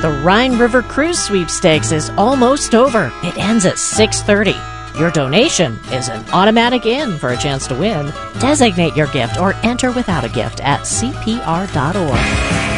The Rhine River Cruise Sweepstakes is almost over. It ends at 6:30. Your donation is an automatic in for a chance to win. Designate your gift or enter without a gift at cpr.org.